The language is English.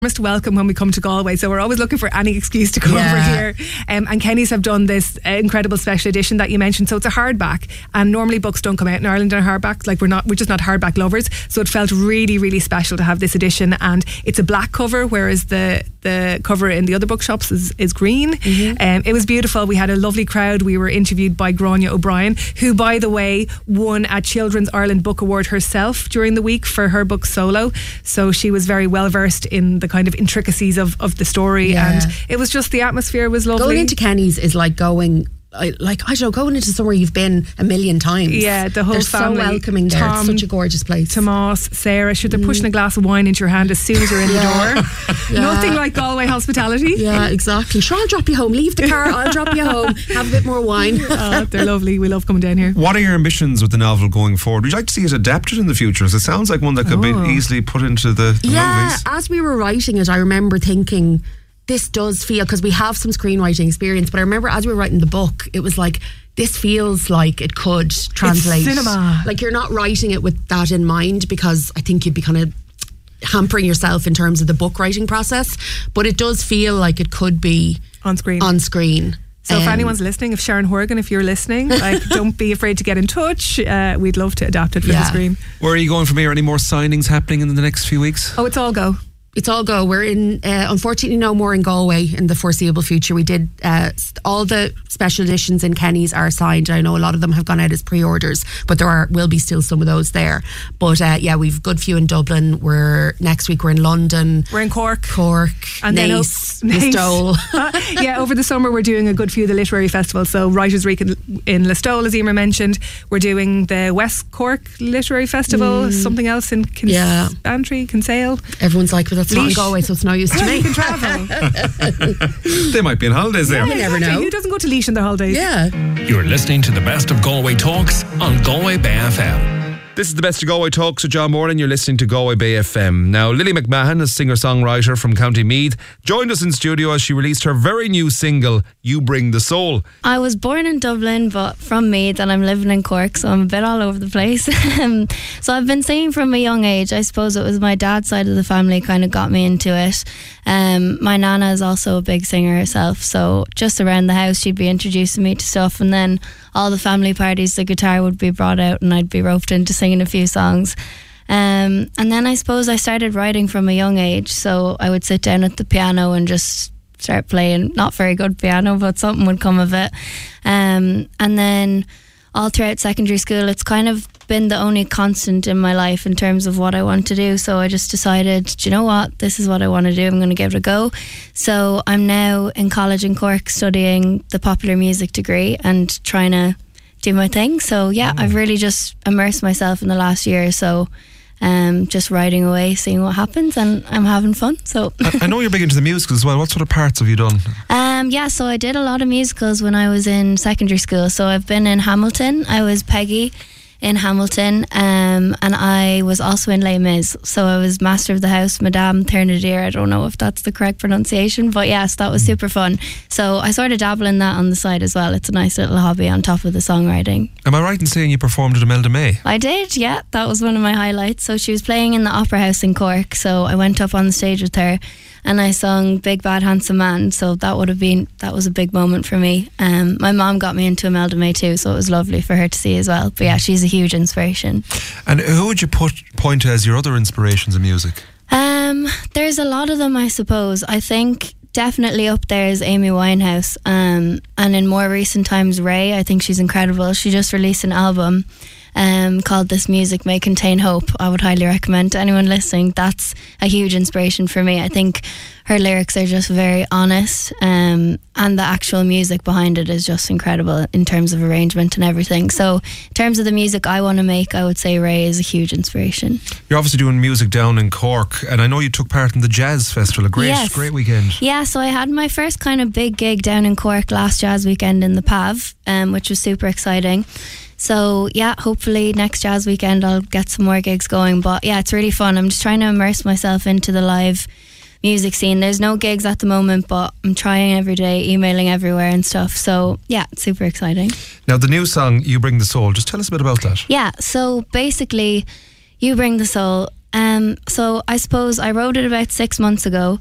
Most welcome when we come to Galway, so we're always looking for any excuse to come over here. And Kenny's have done this incredible special edition that you mentioned. So it's a hardback, and normally books don't come out in Ireland in hardbacks. Like we're just not hardback lovers. So it felt really, really special to have this edition, and it's a black cover, whereas the cover in the other bookshops is green. It was beautiful. We had a lovely crowd. We were interviewed by Grania O'Brien, who, by the way, won a Children's Ireland Book Award herself during the week for her book Solo. So she was very well versed in the kind of intricacies of the story, and it was just, the atmosphere was lovely. Going into Kenny's is like going, I don't know, going into somewhere you've been a million times. Yeah, the whole They're family. so welcoming there. It's such a gorgeous place. Tomas, Sarah, they're pushing a glass of wine into your hand as soon as you're in the door. Nothing like Galway hospitality. Yeah, exactly. Sure, I'll drop you home. Leave the car, I'll drop you home. Have a bit more wine. They're lovely. We love coming down here. What are your ambitions with the novel going forward? Would you like to see it adapted in the future? It sounds like one that could be easily put into the movies. As we were writing it, I remember thinking, this does feel, because we have some screenwriting experience, but I remember as we were writing the book, it was like, this feels like it could translate. It's cinema. Like, you're not writing it with that in mind, because I think you'd be kind of hampering yourself in terms of the book writing process, but it does feel like it could be on screen. So if anyone's listening, if Sharon Horgan, if you're listening, like, don't be afraid to get in touch. We'd love to adapt it for the screen. Where are you going from here? Any more signings happening in the next few weeks? Oh, it's all go. It's all go. We're in, unfortunately, no more in Galway in the foreseeable future. We did, all the special editions in Kenny's are signed. I know a lot of them have gone out as pre-orders, but there will be still some of those there. But we've a good few in Dublin. Next week we're in London. We're in Cork. And Naas. Listowel. Over the summer we're doing a good few of the literary festivals. So Writers' Week in Listowel, as Emer mentioned. We're doing the West Cork Literary Festival, something else in Bantry, Kinsale. Everyone's like, well, that's not in Galway, so it's no use to me. You can travel. They might be on holidays there. You never know. Who doesn't go to Laois on their holidays? Yeah. You're listening to the best of Galway Talks on Galway Bay FM. This is the best of Galway Talks with John Moran. You're listening to Galway Bay FM. Now, Lily McMahon, a singer-songwriter from County Meath, joined us in studio as she released her very new single, You Bring the Soul. I was born in Dublin, but from Meath, and I'm living in Cork, so I'm a bit all over the place. So I've been singing from a young age. I suppose it was my dad's side of the family kind of got me into it. My nana is also a big singer herself, so just around the house she'd be introducing me to stuff, and then all the family parties the guitar would be brought out and I'd be roped into singing a few songs. And then I suppose I started writing from a young age, so I would sit down at the piano and just start playing. Not very good piano, but something would come of it. And then all throughout secondary school, it's kind of been the only constant in my life in terms of what I want to do. So I just decided, do you know what, this is what I want to do, I'm going to give it a go. So I'm now in college in Cork studying the popular music degree and trying to do my thing. So I've really just immersed myself in the last year or so, just writing away, seeing what happens, and I'm having fun. So I know you're big into the musicals as well. What sort of parts have you done? So I did a lot of musicals when I was in secondary school. So I've been in Hamilton. I was Peggy in Hamilton, and I was also in Les Mis. So I was Master of the House, Madame Thénardier. I don't know if that's the correct pronunciation, but yes, that was super fun. So I sort of dabble in that on the side as well. It's a nice little hobby on top of the songwriting. Am I right in saying you performed at Imelda May? I did, yeah. That was one of my highlights. So she was playing in the Opera House in Cork, so I went up on the stage with her and I sung Big Bad Handsome Man. So that was a big moment for me. My mom got me into Imelda May too, so it was lovely for her to see as well. But yeah, she's a huge inspiration. And who would you point to as your other inspirations in music? There's a lot of them, I suppose. I think definitely up there is Amy Winehouse, and in more recent times Ray. I think she's incredible. She just released an album called This Music May Contain Hope. I would highly recommend to anyone listening. That's a huge inspiration for me. I think her lyrics are just very honest, and the actual music behind it is just incredible in terms of arrangement and everything. So in terms of the music I want to make, I would say Ray is a huge inspiration. You're obviously doing music down in Cork, and I know you took part in the Jazz Festival, a great weekend. Yeah, so I had my first kind of big gig down in Cork last Jazz weekend in the PAV, which was super exciting. So yeah, hopefully next Jazz weekend I'll get some more gigs going. But yeah, it's really fun. I'm just trying to immerse myself into the live music scene. There's no gigs at the moment, but I'm trying every day, emailing everywhere and stuff. So yeah, it's super exciting. Now the new song, You Bring the Soul, just tell us a bit about that. Yeah, so basically You Bring the Soul So I suppose I wrote it about 6 months ago.